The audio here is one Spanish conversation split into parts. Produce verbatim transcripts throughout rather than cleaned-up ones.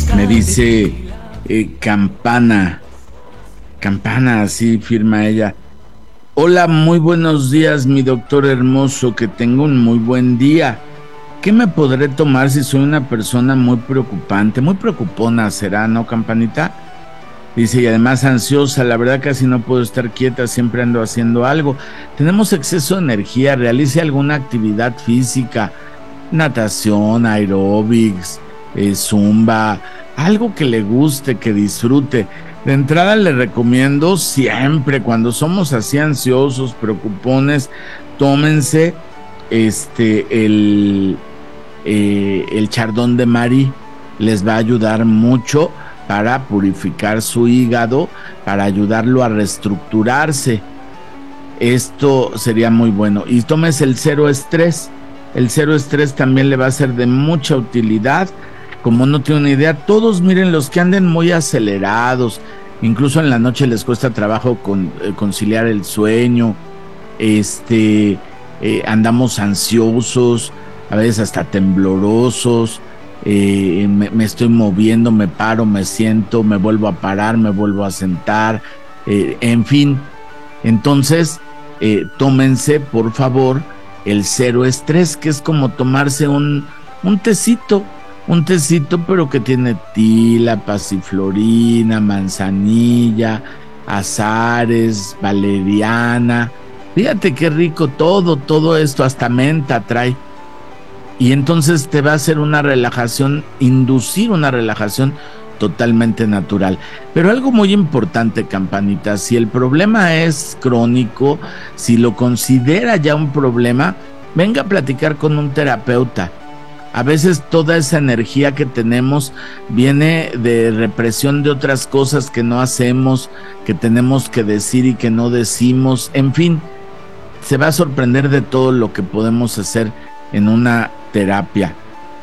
Me dice eh, Campana, Campana, así firma ella. Hola, muy buenos días, mi doctor hermoso, que tenga un muy buen día. ¿Qué me podré tomar si soy una persona muy preocupante? Muy preocupona será, ¿no, Campanita? Dice, y además ansiosa, la verdad casi no puedo estar quieta, siempre ando haciendo algo. Tenemos exceso de energía, realice alguna actividad física, natación, aeróbics, eh, zumba, algo que le guste, que disfrute. De entrada le recomiendo siempre, cuando somos así ansiosos, preocupones, tómense este, el, eh, el chardón de Marí. Les va a ayudar mucho para purificar su hígado, para ayudarlo a reestructurarse. Esto sería muy bueno. Y tómese el cero estrés. El cero estrés también le va a ser de mucha utilidad. Como no tiene una idea, todos miren, los que anden muy acelerados, incluso en la noche les cuesta trabajo con, eh, conciliar el sueño, este, eh, andamos ansiosos, a veces hasta temblorosos, eh, me, me estoy moviendo, me paro, me siento, me vuelvo a parar, me vuelvo a sentar, eh, en fin. Entonces, eh, tómense, por favor, el cero estrés, que es como tomarse un, un tecito, un tecito, pero que tiene tila, pasiflorina, manzanilla, azares, valeriana. Fíjate qué rico todo, todo esto, hasta menta trae. Y entonces te va a hacer una relajación, inducir una relajación totalmente natural. Pero algo muy importante, Campanita, si el problema es crónico, si lo considera ya un problema, venga a platicar con un terapeuta. A veces toda esa energía que tenemos viene de represión de otras cosas que no hacemos, que tenemos que decir y que no decimos. En fin, se va a sorprender de todo lo que podemos hacer en una terapia.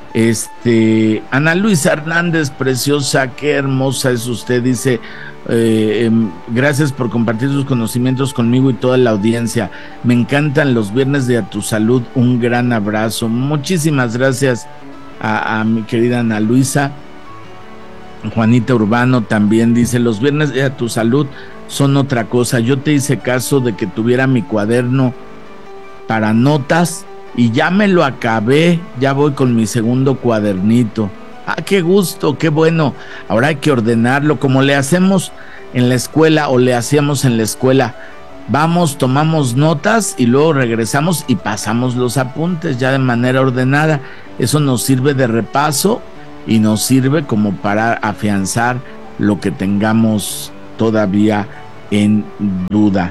Este, Ana Luisa Hernández, preciosa, qué hermosa es usted, dice, eh, eh, gracias por compartir sus conocimientos conmigo y toda la audiencia. Me encantan los viernes de A Tu Salud, un gran abrazo. Muchísimas gracias a, a mi querida Ana Luisa. Juanita Urbano también dice, los viernes de A Tu Salud son otra cosa. Yo te hice caso de que tuviera mi cuaderno para notas y ya me lo acabé, ya voy con mi segundo cuadernito. Ah, qué gusto, qué bueno. Ahora hay que ordenarlo, como le hacemos en la escuela o le hacíamos en la escuela. Vamos, tomamos notas y luego regresamos y pasamos los apuntes ya de manera ordenada. Eso nos sirve de repaso y nos sirve como para afianzar lo que tengamos todavía en duda.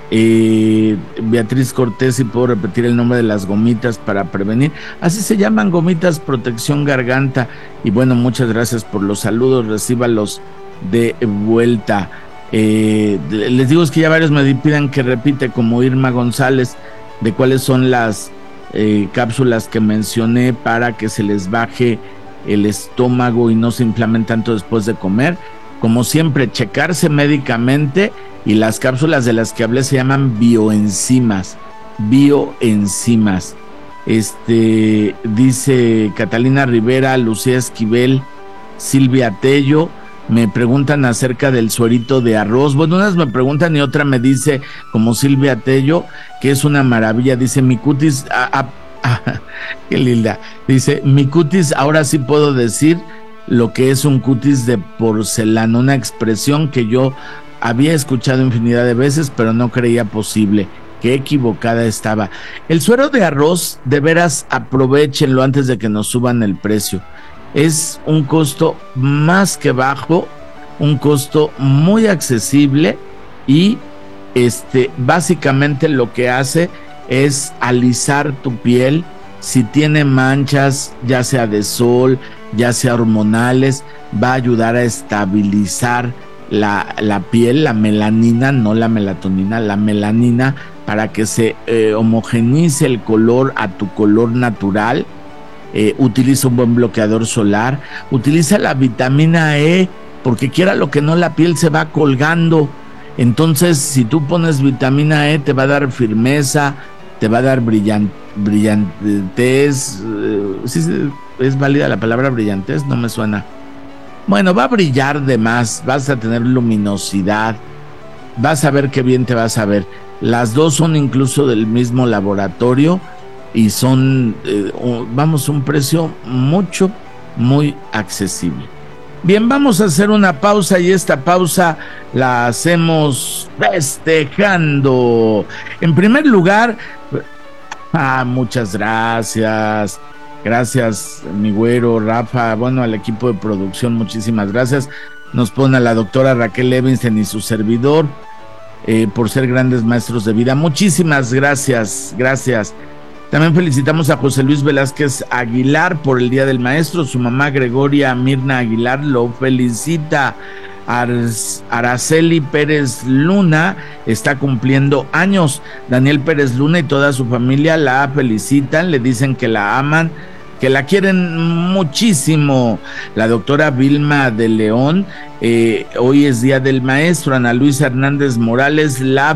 Eh, Beatriz Cortés, si puedo repetir el nombre de las gomitas para prevenir, así se llaman, gomitas protección garganta. Y bueno, muchas gracias por los saludos, recíbalos de vuelta. Eh, les digo, es que ya varios me pidan que repite, como Irma González, de cuáles son las eh, cápsulas que mencioné para que se les baje el estómago y no se inflamen tanto después de comer. Como siempre, checarse médicamente. Y las cápsulas de las que hablé se llaman bioenzimas, bioenzimas. Este, dice Catalina Rivera, Lucía Esquivel, Silvia Tello, me preguntan acerca del suerito de arroz. Bueno, unas me preguntan y otra me dice, como Silvia Tello, que es una maravilla. Dice, mi cutis, ah, ah, ah, qué linda. Dice, mi cutis, ahora sí puedo decir lo que es un cutis de porcelana, una expresión que yo había escuchado infinidad de veces, pero no creía posible. Qué equivocada estaba. El suero de arroz, de veras, aprovéchenlo antes de que nos suban el precio. Es un costo más que bajo, un costo muy accesible y este, básicamente lo que hace es alisar tu piel. Si tiene manchas, ya sea de sol, ya sea hormonales, va a ayudar a estabilizar La, la piel, la melanina, no la melatonina, la melanina, para que se eh, homogenice el color a tu color natural. Eh, utiliza un buen bloqueador solar, utiliza la vitamina E, porque quiera lo que no, la piel se va colgando. Entonces, si tú pones vitamina E, te va a dar firmeza, te va a dar brillan, brillantez. Eh, ¿sí es válida la palabra brillantez? No me suena. Bueno, va a brillar de más, vas a tener luminosidad, vas a ver qué bien te vas a ver. Las dos son incluso del mismo laboratorio y son, eh, vamos, un precio mucho, muy accesible. Bien, vamos a hacer una pausa y esta pausa la hacemos festejando. En primer lugar, ah, muchas gracias. Gracias, mi güero, Rafa, bueno, al equipo de producción, muchísimas gracias. Nos pone a la doctora Raquel Levinstein y su servidor eh, por ser grandes maestros de vida. Muchísimas gracias, gracias. También felicitamos a José Luis Velázquez Aguilar por el Día del Maestro. Su mamá Gregoria Mirna Aguilar lo felicita. Araceli Pérez Luna está cumpliendo años. Daniel Pérez Luna y toda su familia la felicitan, le dicen que la aman, que la quieren muchísimo. La doctora Vilma de León, eh, hoy es Día del Maestro. Ana Luisa Hernández Morales la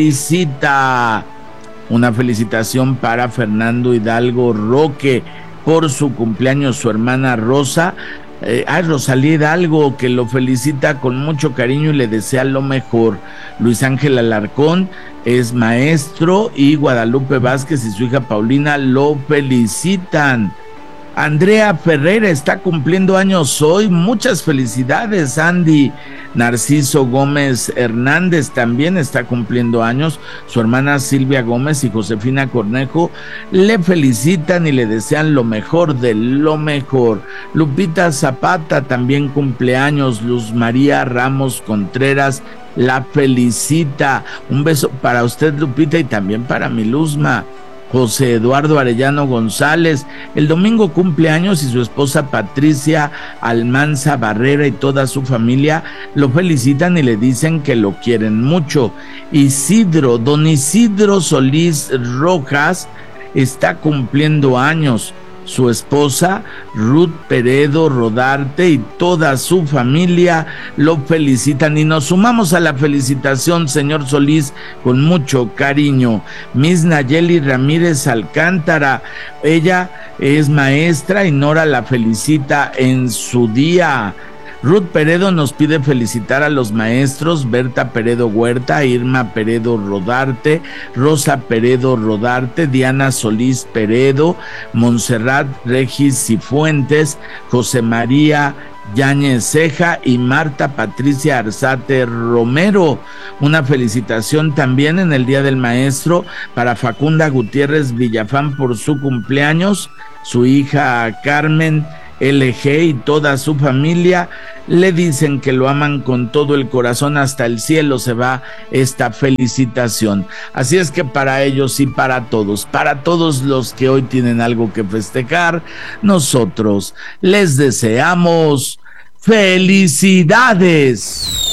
felicita. Una felicitación para Fernando Hidalgo Roque por su cumpleaños. Su hermana Rosa, eh, ay, Rosalía Hidalgo, que lo felicita con mucho cariño y le desea lo mejor. Luis Ángel Alarcón es maestro y Guadalupe Vázquez y su hija Paulina lo felicitan. Andrea Ferreira está cumpliendo años hoy. Muchas felicidades, Andy. Narciso Gómez Hernández también está cumpliendo años. Su hermana Silvia Gómez y Josefina Cornejo le felicitan y le desean lo mejor de lo mejor. Lupita Zapata también cumple años. Luz María Ramos Contreras la felicita. Un beso para usted, Lupita, y también para mi Luzma. José Eduardo Arellano González, el domingo cumple años y su esposa Patricia Almanza Barrera y toda su familia lo felicitan y le dicen que lo quieren mucho. Isidro, don Isidro Solís Rojas está cumpliendo años. Su esposa Ruth Peredo Rodarte y toda su familia lo felicitan y nos sumamos a la felicitación, señor Solís, con mucho cariño. Miss Nayeli Ramírez Alcántara, ella es maestra y Nora la felicita en su día. Ruth Peredo nos pide felicitar a los maestros Berta Peredo Huerta, Irma Peredo Rodarte, Rosa Peredo Rodarte, Diana Solís Peredo, Montserrat Regis Cifuentes, José María Yáñez Ceja y Marta Patricia Arzate Romero. Una felicitación también en el Día del Maestro para Facunda Gutiérrez Villafán por su cumpleaños. Su hija Carmen L G y toda su familia le dicen que lo aman con todo el corazón. Hasta el cielo se va esta felicitación. Así es que para ellos y para todos, para todos los que hoy tienen algo que festejar, nosotros les deseamos felicidades.